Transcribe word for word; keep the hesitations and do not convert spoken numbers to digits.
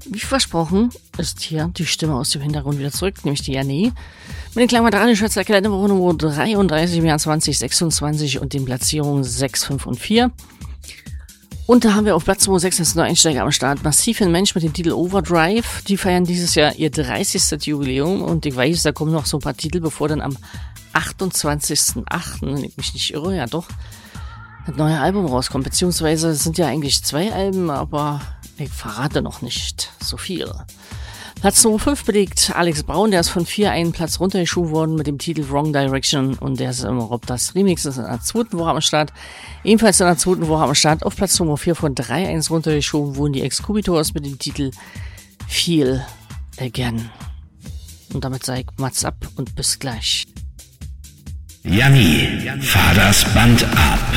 Wie versprochen ist hier die Stimme aus dem Hintergrund wieder zurück, nämlich die Janni. Mit den Klammerdradischatz der Kalenderwoche Nummer dreiunddreißig im Jahr zwanzig sechsundzwanzig und den Platzierungen sechs, fünf und vier. Und da haben wir auf Platz Nummer sechs das Neueinsteiger am Start. Massiv ein Mensch mit dem Titel Overdrive. Die feiern dieses Jahr ihr dreißigstes Jubiläum und ich weiß, da kommen noch so ein paar Titel, bevor dann am achtundzwanzigsten achten, wenn ich mich nicht irre, ja doch, das neue Album rauskommt. Beziehungsweise es sind ja eigentlich zwei Alben, aber ich verrate noch nicht so viel. Platz Nummer fünf belegt Alex Braun, der ist von vier einen Platz runtergeschoben worden mit dem Titel Wrong Direction und der ist im Rob das Remix, ist in der zweiten Woche am Start. Ebenfalls in der zweiten Woche am Start auf Platz Nummer vier von drei eins runtergeschoben wurden die Excubitors mit dem Titel Feel Again. Und damit sage ich Mats ab und bis gleich. Janni, fahr das Band ab.